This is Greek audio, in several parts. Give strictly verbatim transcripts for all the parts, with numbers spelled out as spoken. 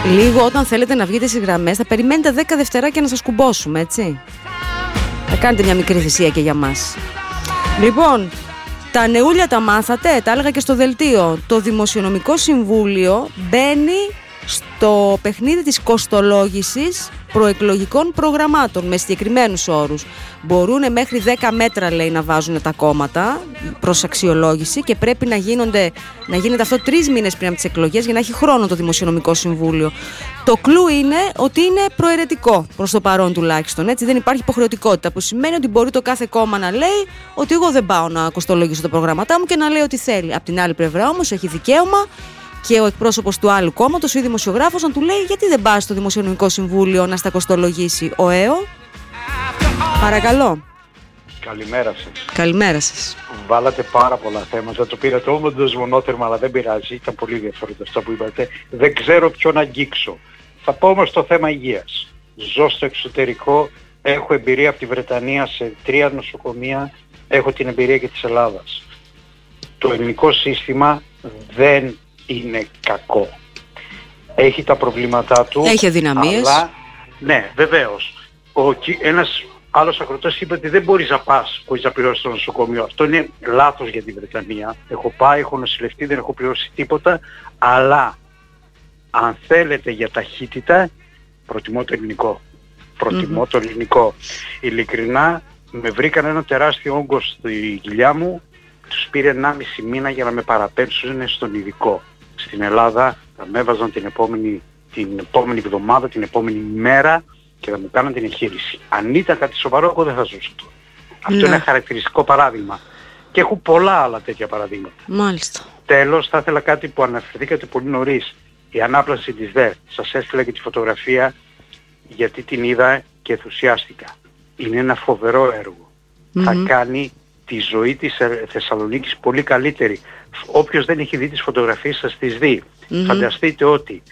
Λίγο όταν θέλετε να βγείτε στις γραμμές, θα περιμένετε δέκα δευτεράκια να σας κουμπώσουμε, έτσι. Θα κάνετε μια μικρή θυσία και για μας. Λοιπόν, τα νεούλια τα μάθατε, τα έλεγα και στο δελτίο. Το Δημοσιονομικό Συμβούλιο μπαίνει στο παιχνίδι της κοστολόγησης προεκλογικών προγραμμάτων με συγκεκριμένους όρους. Μπορούν μέχρι δέκα μέτρα, λέει, να βάζουν τα κόμματα προς αξιολόγηση και πρέπει να, γίνονται, να γίνεται αυτό τρεις μήνες πριν από τις εκλογές για να έχει χρόνο το Δημοσιονομικό Συμβούλιο. Το κλου είναι ότι είναι προαιρετικό προς το παρόν τουλάχιστον. Έτσι, δεν υπάρχει υποχρεωτικότητα, που σημαίνει ότι μπορεί το κάθε κόμμα να λέει ότι εγώ δεν πάω να κοστολογήσω τα προγράμματά μου και να λέει ό,τι θέλει. Απ' την άλλη πλευρά όμως έχει δικαίωμα και ο εκπρόσωπος του άλλου κόμματος ή ο δημοσιογράφος να του λέει γιατί δεν πάει στο Δημοσιονομικό Συμβούλιο να στα κοστολογήσει ο ΕΟ. Παρακαλώ. Καλημέρα σας. Καλημέρα σας. Βάλατε πάρα πολλά θέματα. Το πήρατε όντως μονότερμα, αλλά δεν πειράζει. Ήταν πολύ ενδιαφέροντα αυτό που είπατε. Δεν ξέρω ποιο να αγγίξω. Θα πω όμως στο θέμα υγείας. Ζω στο εξωτερικό. Έχω εμπειρία από τη Βρετανία σε τρία νοσοκομεία. Έχω την εμπειρία και της Ελλάδας. Το ελληνικό σύστημα δεν είναι κακό. Έχει τα προβλήματά του. Έχει αδυναμίες. Αλλά, ναι, βεβαίως. Ο, ένας άλλος αγροτός είπε ότι δεν μπορείς να πας χωρίς να πληρώσεις το νοσοκομείο. Αυτό είναι λάθος για τη Βρετανία. Έχω πάει, έχω νοσηλευτεί, δεν έχω πληρώσει τίποτα. Αλλά αν θέλετε για ταχύτητα, προτιμώ το ελληνικό. Προτιμώ mm-hmm. το ελληνικό. Ειλικρινά, με βρήκαν ένα τεράστιο όγκο στη κοιλιά μου. Τους πήρε ενάμιση μήνα για να με παραπέμψουν στον ειδικό. Στην Ελλάδα θα με έβαζαν την επόμενη, την επόμενη εβδομάδα, την επόμενη μέρα και θα μου κάναν την εγχείρηση. Αν ήταν κάτι σοβαρό, εγώ δεν θα ζούσα το. Αυτό ναι. είναι ένα χαρακτηριστικό παράδειγμα. Και έχω πολλά άλλα τέτοια παραδείγματα. Μάλιστα. Τέλος, θα ήθελα κάτι που αναφερθήκατε πολύ νωρίς. Η ανάπλαση της ΔΕ. Σας έστειλα και τη φωτογραφία γιατί την είδα και ενθουσιάστηκα. Είναι ένα φοβερό έργο. Mm-hmm. Θα κάνει τη ζωή της Θεσσαλονίκης πολύ καλύτερη. Όποιος δεν έχει δει τις φωτογραφίες σας τις δει. Mm-hmm. Φανταστείτε ότι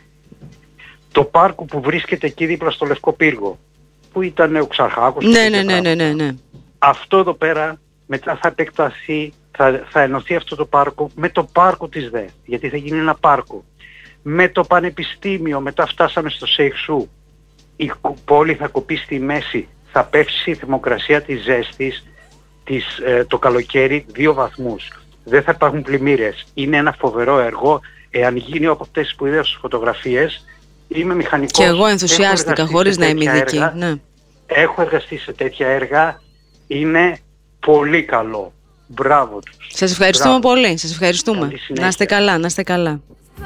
το πάρκο που βρίσκεται εκεί δίπλα στο Λευκό Πύργο, που ήταν ο Ξαρχάκος, ναι, ναι, ναι, ναι, ναι, ναι. αυτό εδώ πέρα μετά θα επεκταθεί, θα, θα ενωθεί αυτό το πάρκο με το πάρκο της ΔΕ, γιατί θα γίνει ένα πάρκο. Με το πανεπιστήμιο, μετά φτάσαμε στο Σεϊχσού, η πόλη θα κοπεί στη μέση, θα πέσει η θερμοκρασία της ζέστης της, ε, το καλοκαίρι δύο βαθμούς. Δεν θα υπάρχουν πλημμύρες. Είναι ένα φοβερό έργο. Εάν γίνει από αυτές που είδα στις φωτογραφίες, είμαι μηχανικός. Και εγώ ενθουσιάστηκα χωρίς να είμαι ειδική. Ναι. Έχω εργαστεί σε τέτοια έργα. Είναι πολύ καλό. Μπράβο τους. Σας ευχαριστούμε Μπράβο. πολύ. Σας ευχαριστούμε. Να είστε καλά, να είστε καλά.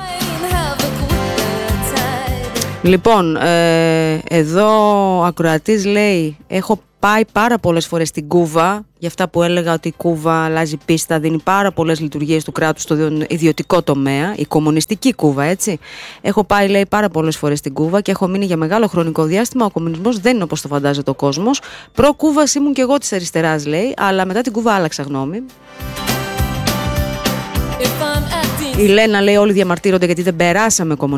Λοιπόν, ε, εδώ ο ακροατής λέει, έχω πάει πάρα πολλές φορές στην Κούβα, για αυτά που έλεγα ότι η Κούβα αλλάζει πίστα, δίνει πάρα πολλές λειτουργίες του κράτους στο ιδιωτικό τομέα, η κομμουνιστική Κούβα, έτσι. Έχω πάει, λέει, πάρα πολλές φορές στην Κούβα και έχω μείνει για μεγάλο χρονικό διάστημα. Ο κομμουνισμός δεν είναι όπως το φαντάζεται ο κόσμος. Προ-Κούβας ήμουν και εγώ της αριστεράς, λέει, αλλά μετά την Κούβα άλλαξα γνώμη. Η Λένα λέει, όλοι διαμαρτύρονται γιατί δεν περάσαμε κομμουνισμό.